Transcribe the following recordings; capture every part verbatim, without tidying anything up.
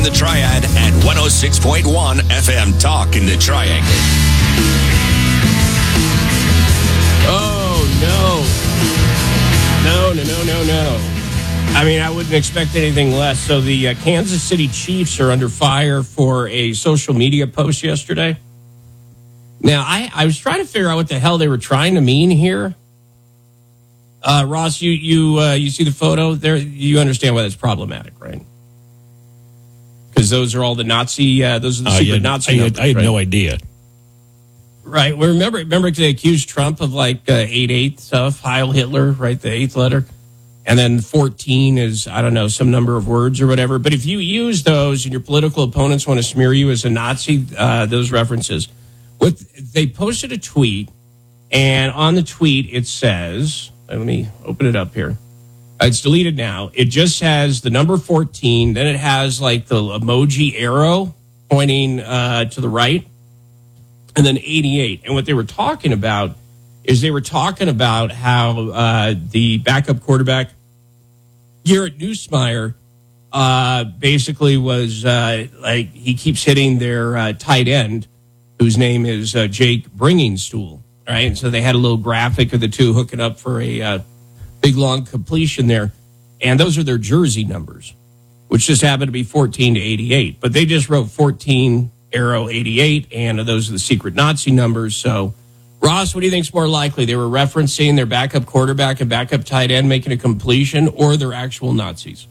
the Triad and one oh six point one F M Talk in the Triangle. Oh, no. No, no, no, no, no. I mean, I wouldn't expect anything less. So the uh, Kansas City Chiefs are under fire for a social media post yesterday. Now, I, I was trying to figure out what the hell they were trying to mean here. Uh, Ross, you you uh, you see the photo there? You understand why that's problematic, right? Because those are all the Nazi, uh, those are the uh, secret yeah, Nazi I had, numbers, I had right? no idea. Right. Well, remember, remember they accused Trump of like uh, eight eight stuff, Heil Hitler, right? The eighth letter. And then fourteen is, I don't know, some number of words or whatever. But if you use those and your political opponents want to smear you as a Nazi, uh, those references, what they posted a tweet, and on the tweet it says, let me open it up here. It's deleted now. It just has the number fourteen. Then it has like the emoji arrow pointing uh, to the right, and then eighty-eight. And what they were talking about is they were talking about how uh, the backup quarterback, Garrett Nussmeier, uh, basically was uh, like he keeps hitting their uh, tight end, whose name is uh, Jake Bringingstool. Right, and so they had a little graphic of the two hooking up for a uh, big long completion there, and those are their jersey numbers, which just happened to be fourteen to eighty-eight. But they just wrote fourteen arrow eighty-eight, and those are the secret Nazi numbers. So, Ross, what do you think is more likely? They were referencing their backup quarterback and backup tight end making a completion, or their actual Nazis?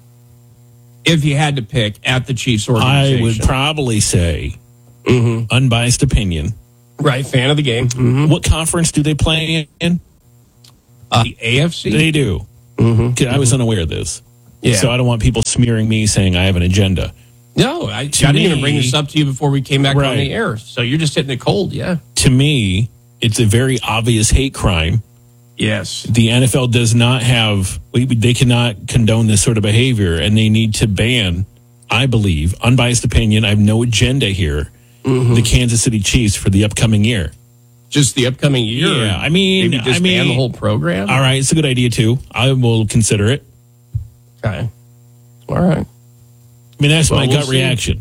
If you had to pick at the Chiefs organization. I would probably say, mm-hmm. unbiased opinion. Right, fan of the game. Mm-hmm. What conference do they play in? Uh, the A F C? They do. Mm-hmm. I was unaware of this. Yeah. So I don't want people smearing me saying I have an agenda. No, I, I To didn't me- even bring this up to you before we came back Right. on the air. So you're just hitting it cold, yeah. To me, it's a very obvious hate crime. Yes. The N F L does not have, they cannot condone this sort of behavior, and they need to ban, I believe, unbiased opinion, I have no agenda here, mm-hmm. the Kansas City Chiefs for the upcoming year. Just the upcoming year? Yeah, I mean, maybe just I mean, ban the whole program? All right, it's a good idea, too. I will consider it. Okay. All right. I mean, that's Well, my we'll gut see. reaction.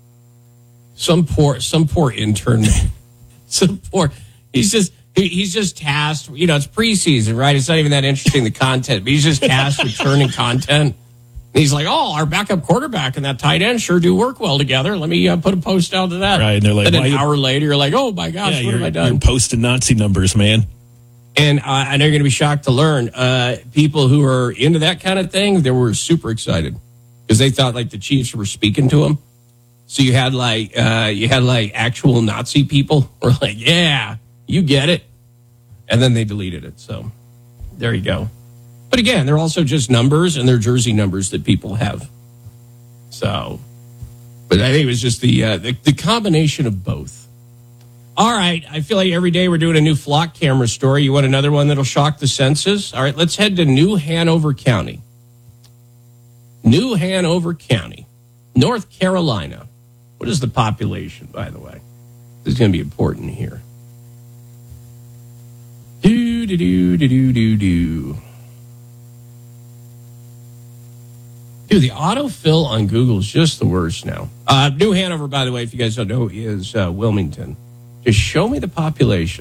Some poor, some poor intern, some poor, he's just, he, he's just tasked, you know, it's preseason, right? It's not even that interesting, the content, but he's just tasked with turning content. And he's like, oh, our backup quarterback and that tight end sure do work well together. Let me uh, put a post out to that. Right, and they're like, then an why you- hour later, you're like, oh my gosh, Yeah, what you're, have I done? you're posting Nazi numbers, man. And uh, I know you're going to be shocked to learn, uh, people who are into that kind of thing, they were super excited because they thought like the Chiefs were speaking to them. So you had like uh, you had like actual Nazi people who were like, yeah, you get it. And then they deleted it. So there you go. But again, they're also just numbers, and they're jersey numbers that people have. So, but I think it was just the uh, the, the combination of both. All right, I feel like every day we're doing a new flock camera story. You want another one that'll shock the senses? All right, let's head to New Hanover County. New Hanover County, North Carolina. What is the population, by the way? This is going to be important here. Do, do, do, do, do, do, do. Dude, the autofill on Google is just the worst now. Uh, New Hanover, by the way, if you guys don't know, is uh, Wilmington. Just show me the population.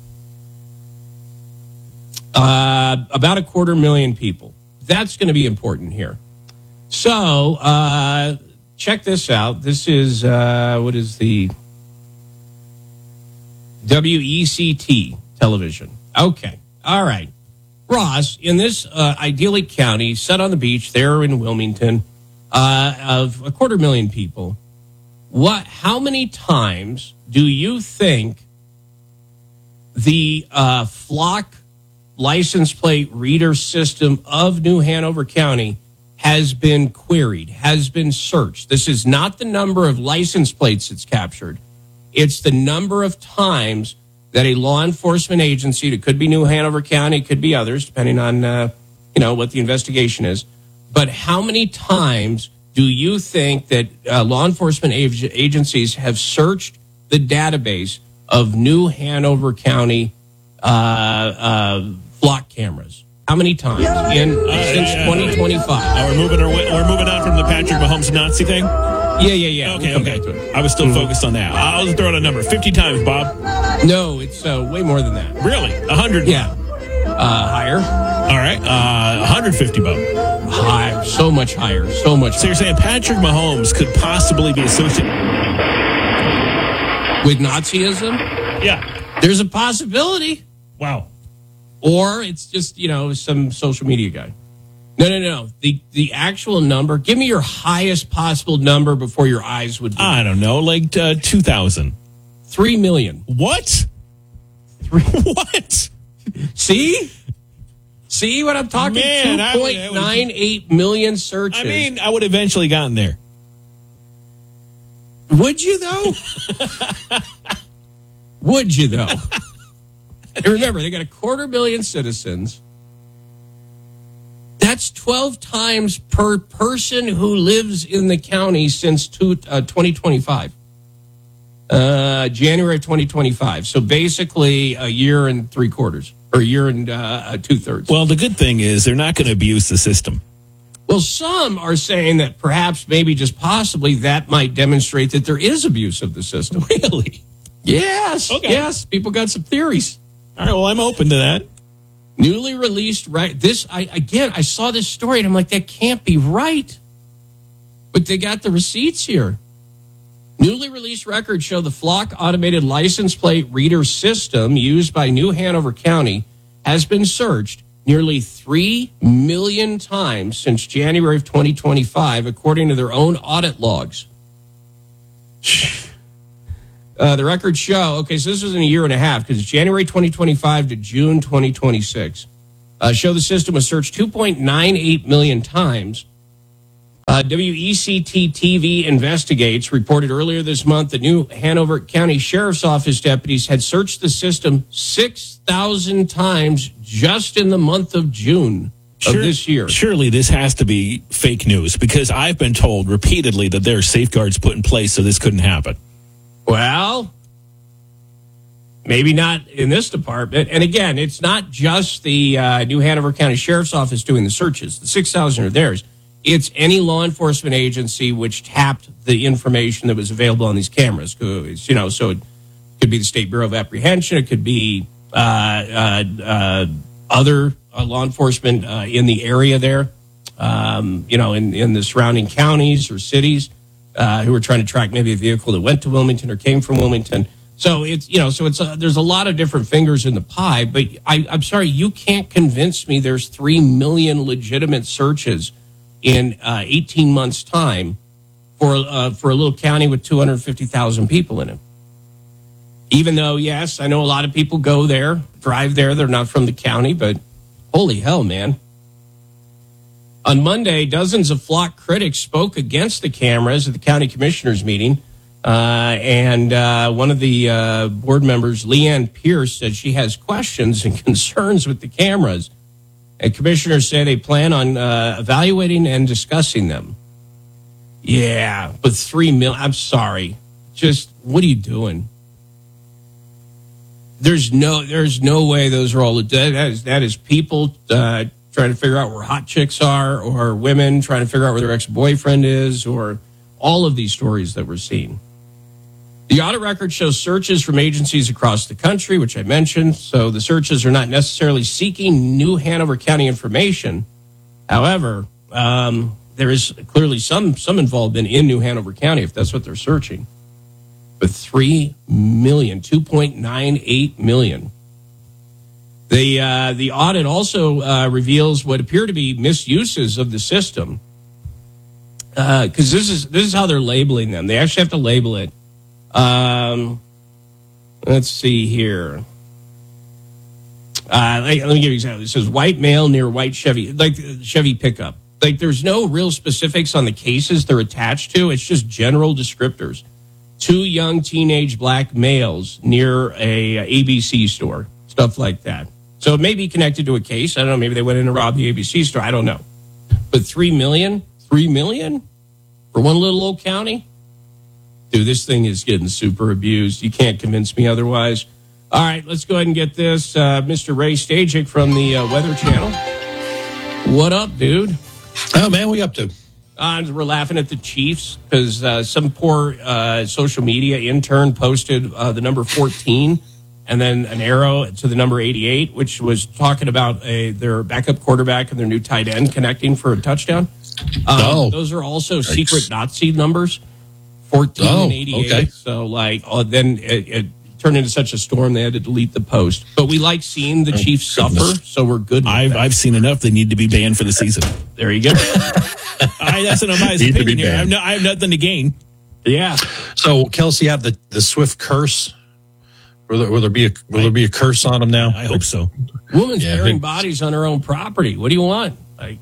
Uh, about a quarter million people. That's going to be important here. So, uh, check this out. This is, uh, what is the W E C T television. Okay. All right. Ross, in this uh, idyllic county set on the beach there in Wilmington, uh, of a quarter million people, what? How many times do you think the uh, flock license plate reader system of New Hanover County has been queried, has been searched? This is not the number of license plates it's captured. It's the number of times that a law enforcement agency, it could be New Hanover County, could be others, depending on, uh, you know, what the investigation is. But how many times do you think that uh, law enforcement ag- agencies have searched the database of New Hanover County uh, uh, flock cameras? How many times in since yeah. twenty twenty-five? Oh, we're moving our way, we're moving on from the Patrick Mahomes Nazi thing. Yeah, yeah, yeah. Okay, We'll come okay. back to it. I was still focused on that. I'll just throw out a number. fifty times, Bob. No, it's uh, way more than that. Really? one hundred? Yeah. Uh, higher. All right. Uh, one hundred fifty, Bob. Higher. So much higher. So much So you're saying Patrick Mahomes could possibly be associated? with Nazism? Yeah. There's a possibility. Wow. Or it's just, you know, some social media guy. No, no, no. The the actual number, give me your highest possible number before your eyes would be. I don't know, like uh, two thousand. Three million. What? Three, what? See? See what I'm talking? Man, I two would- point nine eight million searches. I mean, I would have eventually gotten there. Would you, though? Would you, though? And remember, they got a quarter million citizens. That's twelve times per person who lives in the county since two, uh, twenty twenty-five. Uh, January of twenty twenty-five. So basically a year and three quarters, or a year and uh, two thirds. Well, the good thing is they're not going to abuse the system. Well, some are saying that perhaps, maybe just possibly, that might demonstrate that there is abuse of the system. Really? Yes. Okay. Yes. People got some theories. All right, well, I'm open to that. Newly released, right? This, I again, I saw this story and I'm like, that can't be right. But they got the receipts here. Newly released records show the Flock automated license plate reader system used by New Hanover County has been searched nearly three million times since January of twenty twenty-five, according to their own audit logs. Uh, the records show, okay, so this was in a year and a half, because it's January twenty twenty-five to June twenty twenty-six. Uh, show the system was searched two point nine eight million times. Uh, W E C T T V Investigates reported earlier this month that New Hanover County Sheriff's Office deputies had searched the system six thousand times just in the month of June of Sure- this year. Surely this has to be fake news, because I've been told repeatedly that there are safeguards put in place so this couldn't happen. Well, maybe not in this department. And again, it's not just the uh, New Hanover County Sheriff's Office doing the searches. The six thousand are theirs. It's any law enforcement agency which tapped the information that was available on these cameras. You know, so it could be the State Bureau of Apprehension. It could be uh, uh, uh, other uh, law enforcement uh, in the area there, um, you know, in, in the surrounding counties or cities. Uh, who were trying to track maybe a vehicle that went to Wilmington or came from Wilmington. So it's, you know, so it's a, there's a lot of different fingers in the pie, but I, I'm sorry, you can't convince me there's three million legitimate searches in uh, eighteen months time for, uh, for a little county with two hundred fifty thousand people in it. Even though, yes, I know a lot of people go there, drive there, they're not from the county, but holy hell, man. On Monday, dozens of Flock critics spoke against the cameras at the county commissioners meeting. Uh, and uh, one of the uh, board members, Leanne Pierce, said she has questions and concerns with the cameras. And commissioners say they plan on uh, evaluating and discussing them. Yeah, but three mil, I'm sorry. Just, what are you doing? There's no, there's no way those are all, that is, that is people uh, trying to figure out where hot chicks are, or women trying to figure out where their ex-boyfriend is, or all of these stories that we're seeing. The audit record shows searches from agencies across the country, which I mentioned. So the searches are not necessarily seeking New Hanover County information. However, um, there is clearly some some involvement in New Hanover County if that's what they're searching. But three million, two point nine eight million. The uh, the audit also uh, reveals what appear to be misuses of the system, because uh, this is this is how they're labeling them. They actually have to label it. Um, let's see here. Uh, let, let me give you an example. It says white male near white Chevy, like Chevy pickup. Like there's no real specifics on the cases they're attached to. It's just general descriptors. Two young teenage black males near a, a A B C store, stuff like that. So it may be connected to a case. I don't know. Maybe they went in and robbed the A B C store. I don't know. But three million, three million for one little old county. Dude, this thing is getting super abused. You can't convince me otherwise. All right, let's go ahead and get this. Uh, Mister Ray Stajic from the uh, Weather Channel. What up, dude? Oh, man, what you up to? Uh, we're laughing at the Chiefs because uh, some poor uh, social media intern posted uh, the number fourteen and then an arrow to the number eighty-eight, which was talking about a, their backup quarterback and their new tight end connecting for a touchdown. Um, Oh. Those are also secret Nazi numbers, fourteen Oh, and eighty-eight. okay. So, like, oh, then it, it turned into such a storm they had to delete the post. But we like seeing the Chiefs suffer, so we're good with I've that. I've seen enough. They need to be banned for the season. There you go. I, that's an unbiased Need to be opinion here. I have, banned. no, I have nothing to gain. Yeah. So, Kelsey, have the, the Swift curse? Will there, will there be a will there be a curse on him now? I hope so. Woman's Yeah, burying I- bodies on her own property. What do you want? Like,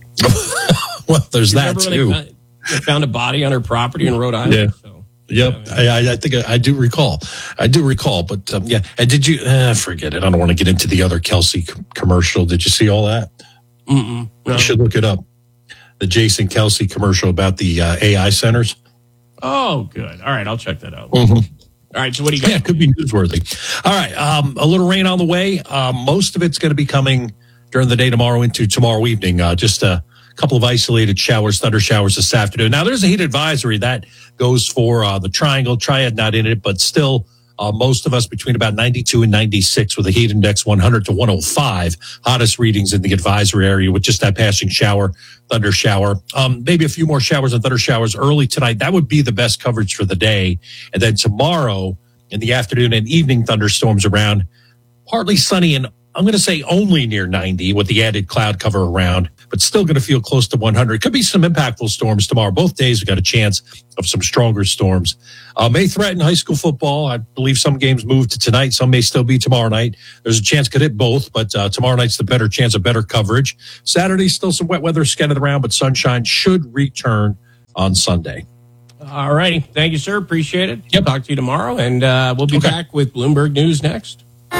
Well, there's that remember too. when they, found, they found a body on her property in Rhode Island? Yeah. So, Yep, I, I, I think I, I do recall. I do recall, but um, yeah. And did you? Uh, forget it. I don't want to get into the other Kelsey c- commercial. Did you see all that? mm-mm, no. You should look it up. The Jason Kelsey commercial about the uh, A I centers. Oh, good. All right, I'll check that out. Mm-hmm. All right, so what do you got? Yeah, it could be newsworthy. All right, um, a little rain on the way. Um, most of it's going to be coming during the day tomorrow into tomorrow evening. Uh, just a couple of isolated showers, thunder showers this afternoon. Now, there's a heat advisory that goes for uh, the Triangle, Triad not in it, but still uh, most of us between about ninety-two and ninety-six with a heat index one hundred to one oh five. Hottest readings in the advisory area with just that passing shower, thunder shower. Um, maybe a few more showers and thunder showers early tonight. That would be the best coverage for the day. And then tomorrow in the afternoon and evening, thunderstorms around. Partly sunny and I'm going to say only near ninety with the added cloud cover around, but still going to feel close to one hundred. Could be some impactful storms tomorrow. Both days we got a chance of some stronger storms. Uh, may threaten high school football. I believe some games moved to tonight. Some may still be tomorrow night. There's a chance could hit both, but uh, tomorrow night's the better chance of better coverage. Saturday, still some wet weather scattered around, but sunshine should return on Sunday. All righty. Thank you, sir. Appreciate it. Yep. Talk to you tomorrow, and uh, we'll be Okay. back with Bloomberg News next.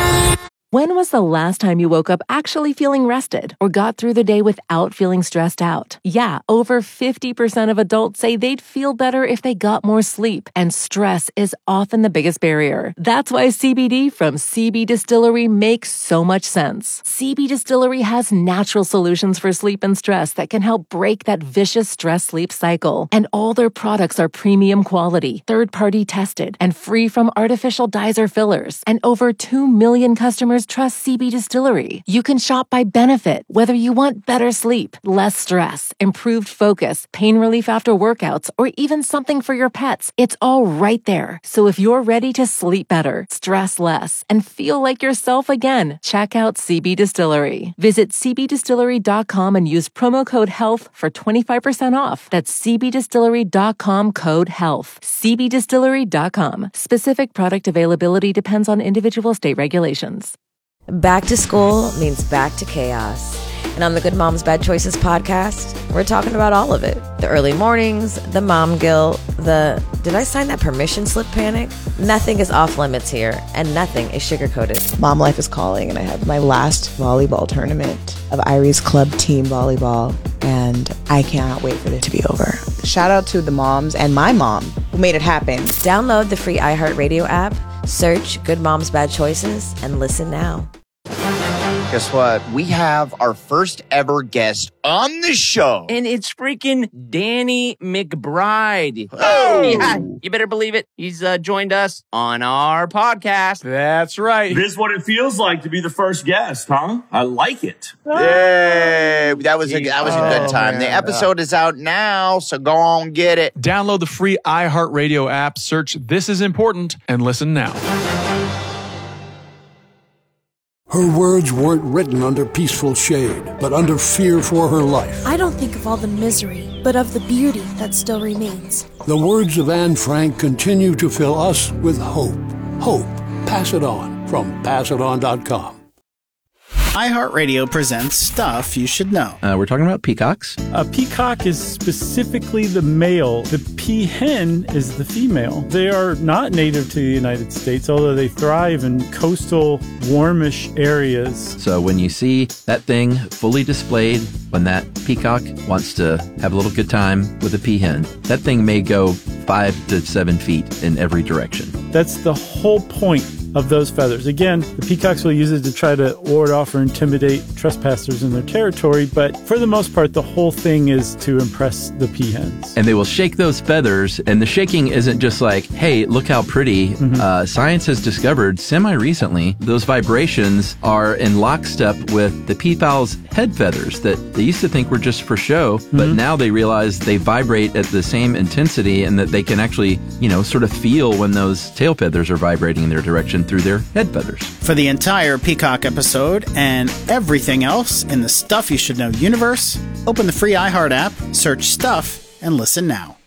When was the last time you woke up actually feeling rested or got through the day without feeling stressed out? Yeah, over fifty percent of adults say they'd feel better if they got more sleep, and stress is often the biggest barrier. That's why C B D from C B Distillery makes so much sense. C B Distillery has natural solutions for sleep and stress that can help break that vicious stress-sleep cycle. And all their products are premium quality, third-party tested, and free from artificial dyes or fillers. And over two million customers trust C B Distillery. You can shop by benefit, whether you want better sleep, less stress, improved focus, pain relief after workouts, or even something for your pets. It's all right there. So if you're ready to sleep better, stress less, and feel like yourself again, check out C B Distillery. Visit c b distillery dot com and use promo code HEALTH for twenty-five percent off. That's c b distillery dot com code HEALTH. c b distillery dot com. Specific product availability depends on individual state regulations. Back to school means back to chaos. And on the Good Moms Bad Choices podcast, we're talking about all of it. The early mornings, the mom guilt, the did I sign that permission slip panic? Nothing is off limits here, and nothing is sugar-coated. Mom life is calling, and I have my last volleyball tournament of Irie's club team volleyball, and I cannot wait for it to be over. Shout out to the moms and my mom who made it happen. Download the free iHeartRadio app, search Good Moms Bad Choices, and listen now. Guess what? We have our first ever guest on the show. And it's freaking Danny McBride. Oh. Yeah, you better believe it. He's uh, joined us on our podcast. That's right. This is what it feels like to be the first guest, huh? I like it. Yay! That was a that was a good Oh, time. man. The episode is out now, so go on get it. Download the free iHeartRadio app, search This Is Important, and listen now. Her words weren't written under peaceful shade, but under fear for her life. I don't think of all the misery, but of the beauty that still remains. The words of Anne Frank continue to fill us with hope. Hope. Pass it on from pass it on dot com. iHeartRadio presents Stuff You Should Know. Uh, we're talking about peacocks. A peacock is specifically the male. The peahen is the female. They are not native to the United States, although they thrive in coastal, warmish areas. So when you see that thing fully displayed, when that peacock wants to have a little good time with a peahen, that thing may go five to seven feet in every direction. That's the whole point of those feathers. Again, the peacocks will use it to try to ward off or intimidate trespassers in their territory, but for the most part, the whole thing is to impress the peahens. And they will shake those feathers, and the shaking isn't just like, hey, look how pretty. Mm-hmm. Uh, science has discovered semi-recently those vibrations are in lockstep with the peafowl's head feathers that they used to think were just for show, mm-hmm. but now they realize they vibrate at the same intensity and that they can actually, you know, sort of feel when those tail feathers are vibrating in their direction through their head feathers. For the entire Peacock episode and everything else in the Stuff You Should Know universe, open the free iHeart app, search Stuff, and listen now.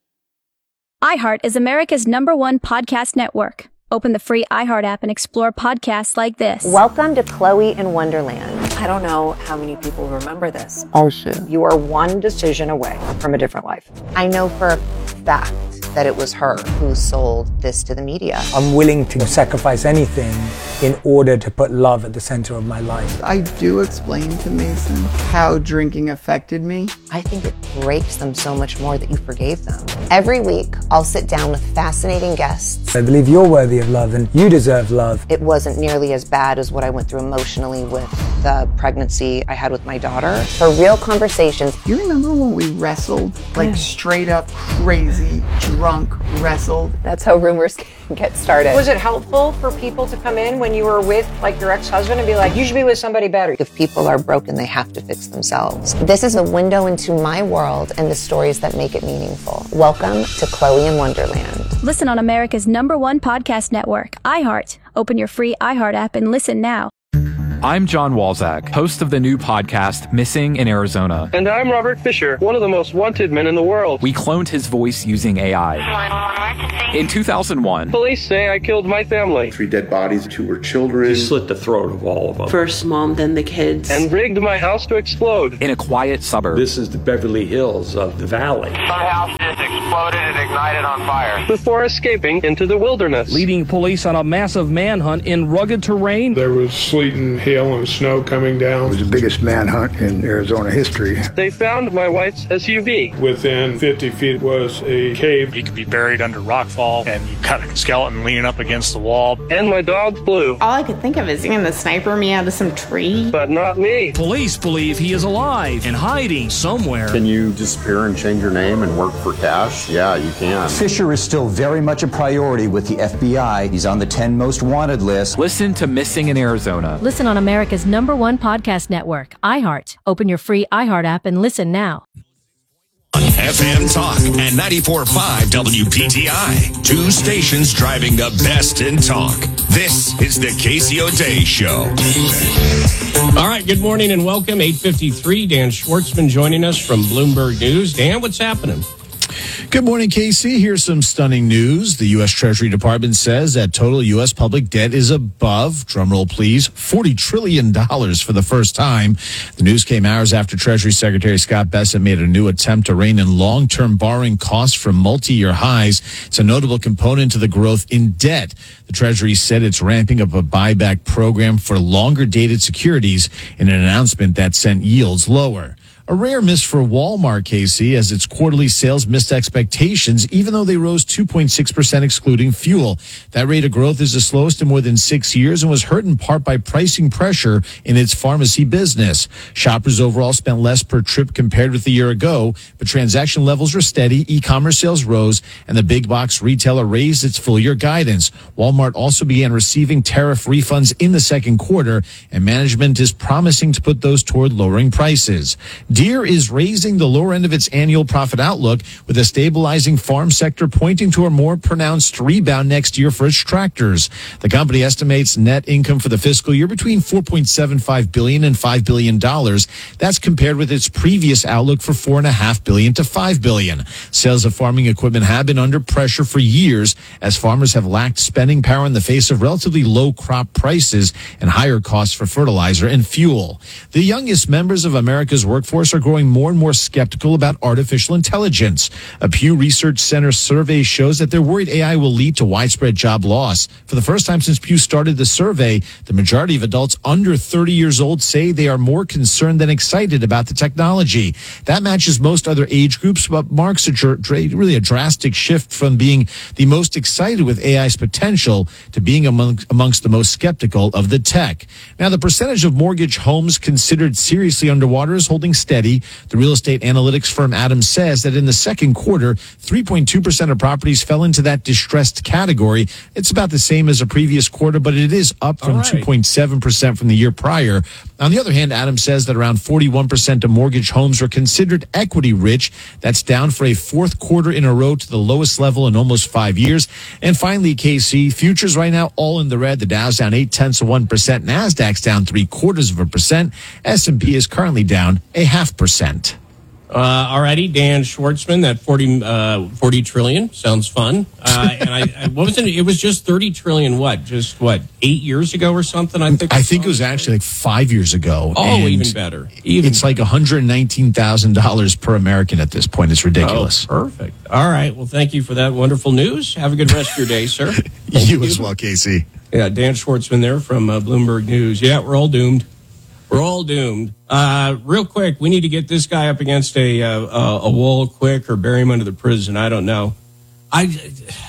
iHeart is America's number one podcast network. Open the free iHeart app and explore podcasts like this. Welcome to Chloe in Wonderland. I don't know how many people remember this. Oh, shit. You are one decision away from a different life. I know for a fact that it was her who sold this to the media. I'm willing to sacrifice anything in order to put love at the center of my life. I do explain to Mason how drinking affected me. I think it breaks them so much more that you forgave them. Every week, I'll sit down with fascinating guests. I believe you're worthy of love and you deserve love. It wasn't nearly as bad as what I went through emotionally with the pregnancy I had with my daughter. For real conversations. You remember when we wrestled? Like straight up crazy, drunk wrestled? That's how rumors get started. Was it helpful for people to come in when you were with like your ex-husband and be like, you should be with somebody better? If people are broken, they have to fix themselves. This is a window into my world and the stories that make it meaningful. Welcome to Chloe in Wonderland. Listen on America's number one podcast network, iHeart. Open your free iHeart app and listen now. I'm John Walzak, host of the new podcast, Missing in Arizona. And I'm Robert Fisher, one of the most wanted men in the world. We cloned his voice using A I. In two thousand one, police say I killed my family. Three dead bodies, two were children. He slit the throat of all of them. First mom, then the kids. And rigged my house to explode. In a quiet suburb. This is the Beverly Hills of the valley. My house just exploded and ignited on fire. Before escaping into the wilderness. Leading police on a massive manhunt in rugged terrain. There was sleet and hail and snow coming down. It was the biggest manhunt in Arizona history. They found my wife's S U V. Within fifty feet was a cave. He could be buried under rockfall, and you cut a skeleton leaning up against the wall. And my dog Blue. All I could think of is going to sniper me out of some tree. But not me. Police believe he is alive and hiding somewhere. Can you disappear and change your name and work for cash? Yeah, you can. Fisher is still very much a priority with the F B I. He's on the ten most wanted list. Listen to Missing in Arizona. Listen on America's number one podcast network, iHeart. Open your free iHeart app and listen now. F M Talk and ninety-four point five W P T I. Two stations driving the best in talk. This is the Casey O'Day Show. All right, good morning and welcome. eight fifty-three, Dan Schwartzman joining us from Bloomberg News. Dan, what's happening? Good morning, Casey. Here's some stunning news. The U S Treasury Department says that total U S public debt is above, drumroll please, forty trillion dollars for the first time. The news came hours after Treasury Secretary Scott Bessent made a new attempt to rein in long-term borrowing costs from multi-year highs. It's a notable component to the growth in debt. The Treasury said it's ramping up a buyback program for longer-dated securities in an announcement that sent yields lower. A rare miss for Walmart, Casey, as its quarterly sales missed expectations, even though they rose two point six percent excluding fuel. That rate of growth is the slowest in more than six years and was hurt in part by pricing pressure in its pharmacy business. Shoppers overall spent less per trip compared with a year ago, but transaction levels were steady, e-commerce sales rose, and the big box retailer raised its full-year guidance. Walmart also began receiving tariff refunds in the second quarter, and management is promising to put those toward lowering prices. Deere is raising the lower end of its annual profit outlook with a stabilizing farm sector pointing to a more pronounced rebound next year for its tractors. The company estimates net income for the fiscal year between four point seven five billion dollars and five billion dollars. That's compared with its previous outlook for four point five billion dollars to five billion dollars. Sales of farming equipment have been under pressure for years as farmers have lacked spending power in the face of relatively low crop prices and higher costs for fertilizer and fuel. The youngest members of America's workforce workforce are growing more and more skeptical about artificial intelligence. A Pew Research Center survey shows that they're worried A I will lead to widespread job loss. For the first time since Pew started the survey, the majority of adults under thirty years old say they are more concerned than excited about the technology. That matches most other age groups, but marks a dr- really a drastic shift from being the most excited with A I's potential to being among, amongst the most skeptical of the tech. Now, the percentage of mortgage homes considered seriously underwater is holding steady. The real estate analytics firm Adams says that in the second quarter, three point two percent of properties fell into that distressed category. It's about the same as a previous quarter, but it is up from right. two point seven percent from the year prior. On the other hand, Adams says that around forty-one percent of mortgage homes are considered equity rich. That's down for a fourth quarter in a row to the lowest level in almost five years. And finally, K C, futures right now all in the red. The Dow's down eight tenths of one percent. NASDAQ's down three quarters of a percent. S and P is currently down a half percent. Uh, alrighty, Dan Schwartzman, that forty, uh, forty trillion sounds fun. Uh, and I, I, what was it? It was just thirty trillion. What? Just what? Eight years ago or something? I think. I think it was actually like five years ago. Oh, even better. Even it's like one hundred nineteen thousand dollars per American at this point. It's ridiculous. Oh, perfect. All right. Well, thank you for that wonderful news. Have a good rest of your day, sir. you, you as well, Casey. Yeah, Dan Schwartzman there from uh, Bloomberg News. Yeah, we're all doomed. We're all doomed. Uh, real quick, we need to get this guy up against a uh, a wall quick or bury him under the prison. I don't know. I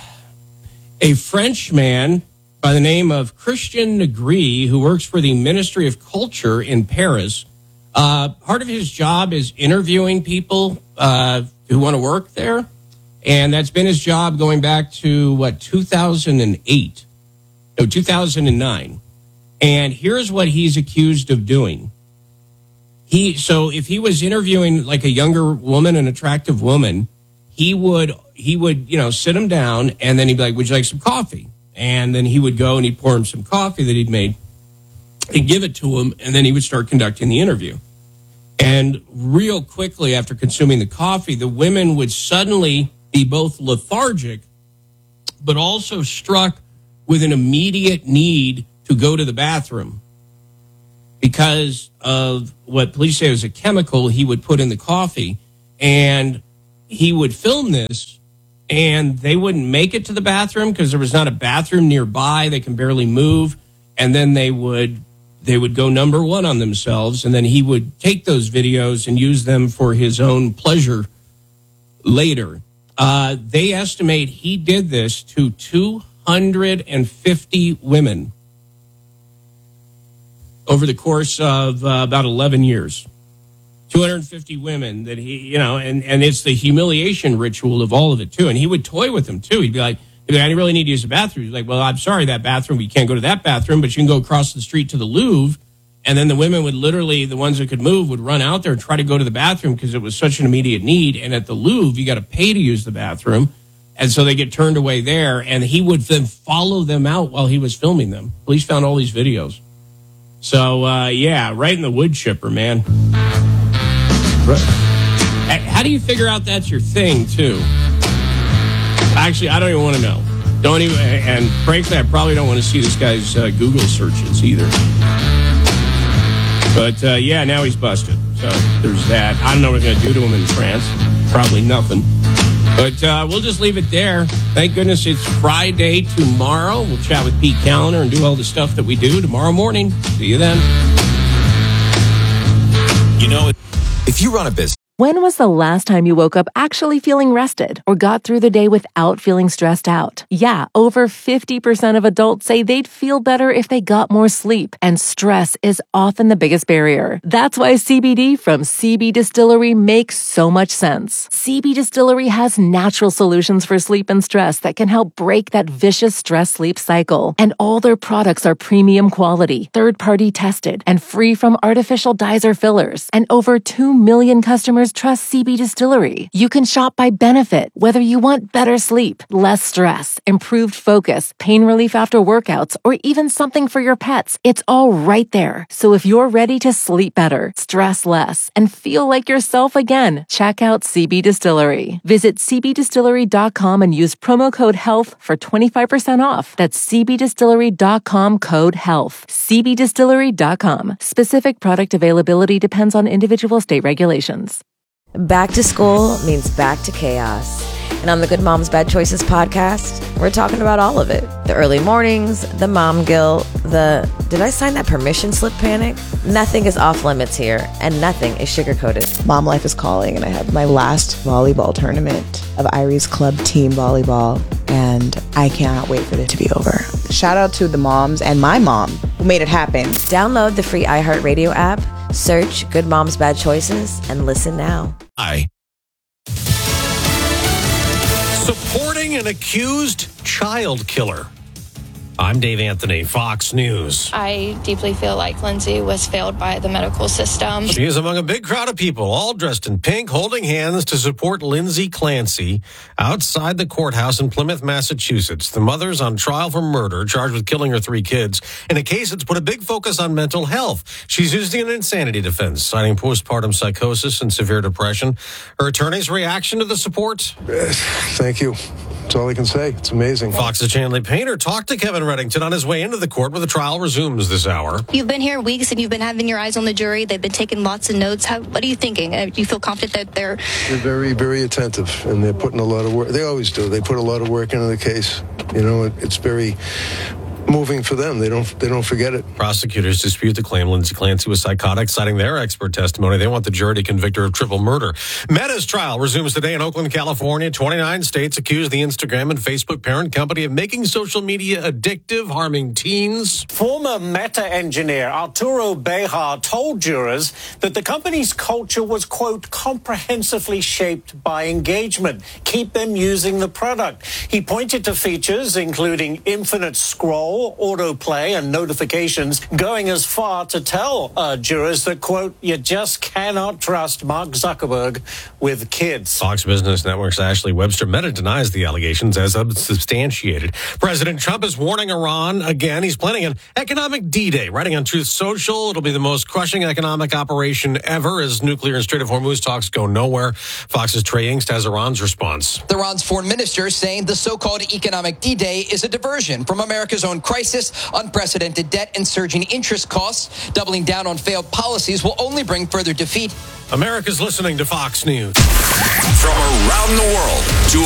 a French man by the name of Christian Negri, who works for the Ministry of Culture in Paris. Uh, part of his job is interviewing people uh, who want to work there, and that's been his job going back to what two thousand eight, no two thousand nine. And here's what he's accused of doing. He so if he was interviewing like a younger woman, an attractive woman, he would he would, you know, sit him down and then he'd be like, "Would you like some coffee?" And then he would go and he'd pour him some coffee that he'd made. He'd give it to him, and then he would start conducting the interview. And real quickly after consuming the coffee, the women would suddenly be both lethargic, but also struck with an immediate need to go to the bathroom because of what police say was a chemical he would put in the coffee. And he would film this, and they wouldn't make it to the bathroom because there was not a bathroom nearby. They can barely move. And then they would they would go number one on themselves, and then he would take those videos and use them for his own pleasure later. Uh, they estimate he did this to two hundred fifty women over the course of uh, about eleven years. two hundred fifty women that he, you know, and, and it's the humiliation ritual of all of it, too. And he would toy with them, too. He'd be like, he'd be like, I really need to use the bathroom. He's like, well, I'm sorry, that bathroom, you can't go to that bathroom, but you can go across the street to the Louvre. And then the women would literally, the ones that could move, would run out there and try to go to the bathroom because it was such an immediate need. And at the Louvre, you got to pay to use the bathroom. And so they get turned away there. And he would then follow them out while he was filming them. Police found all these videos. So, uh, yeah, right in the wood chipper, man. How do you figure out that's your thing, too? Actually, I don't even want to know. Don't even, and frankly, I probably don't want to see this guy's uh, Google searches either. But, uh, yeah, now he's busted. So there's that. I don't know what we're going to do to him in France. Probably nothing. But uh, we'll just leave it there. Thank goodness it's Friday tomorrow. We'll chat with Pete Callender and do all the stuff that we do tomorrow morning. See you then. You know, if you run a business. When was the last time you woke up actually feeling rested or got through the day without feeling stressed out? Yeah, over fifty percent of adults say they'd feel better if they got more sleep, and stress is often the biggest barrier. That's why C B D from C B Distillery makes so much sense. C B Distillery has natural solutions for sleep and stress that can help break that vicious stress-sleep cycle. And all their products are premium quality, third-party tested, and free from artificial dyes or fillers. And over two million customers customers trust C B Distillery. You can shop by benefit, whether you want better sleep, less stress, improved focus, pain relief after workouts, or even something for your pets. It's all right there. So if you're ready to sleep better, stress less, and feel like yourself again, check out C B Distillery. Visit c b distillery dot com and use promo code HEALTH for twenty-five percent off. That's c b distillery dot com code HEALTH. c b distillery dot com. Specific product availability depends on individual state regulations. Back to school means back to chaos. And on the Good Moms Bad Choices podcast, we're talking about all of it. The early mornings, the mom guilt, the did I sign that permission slip panic? Nothing is off limits here, and nothing is sugar-coated. Mom life is calling, and I have my last volleyball tournament of Irie's Club team volleyball, and I cannot wait for it to be over. Shout out to the moms and my mom who made it happen. Download the free iHeartRadio app, search Good Moms Bad Choices, and listen now. Hi. Supporting an accused child killer. I'm Dave Anthony, Fox News. I deeply feel like Lindsay was failed by the medical system. She is among a big crowd of people, all dressed in pink, holding hands to support Lindsay Clancy outside the courthouse in Plymouth, Massachusetts. The mother's on trial for murder, charged with killing her three kids, in a case that's put a big focus on mental health. She's using an insanity defense, citing postpartum psychosis and severe depression. Her attorney's reaction to the support? Thank you. That's all I can say. It's amazing. Fox's Chandler Painter talked to Kevin Reddington on his way into the court where the trial resumes this hour. You've been here weeks and you've been having your eyes on the jury. They've been taking lots of notes. How, what are you thinking? Uh, do you feel confident that they're... They're very, very attentive, and they're putting a lot of work. They always do. They put a lot of work into the case. You know, it, it's very moving for them. They don't they don't forget it. Prosecutors dispute the claim Lindsay Clancy was psychotic, citing their expert testimony. They want the jury to convict her of triple murder. Meta's trial resumes today in Oakland, California. twenty-nine states accuse the Instagram and Facebook parent company of making social media addictive, harming teens. Former Meta engineer Arturo Bejar told jurors that the company's culture was, quote, comprehensively shaped by engagement. Keep them using the product. He pointed to features including infinite scroll, autoplay, and notifications, going as far to tell uh, jurors that, quote, you just cannot trust Mark Zuckerberg with kids. Fox Business Network's Ashley Webster. Meta denies the allegations as unsubstantiated. President Trump is warning Iran again. He's planning an economic D-Day. Writing on Truth Social, it'll be the most crushing economic operation ever as nuclear and Strait of Hormuz talks go nowhere. Fox's Trey Yingst has Iran's response. Iran's foreign minister saying the so-called economic D-Day is a diversion from America's own crisis. Unprecedented debt and surging interest costs. Doubling down on failed policies will only bring further defeat. America's listening to Fox News. From around the world to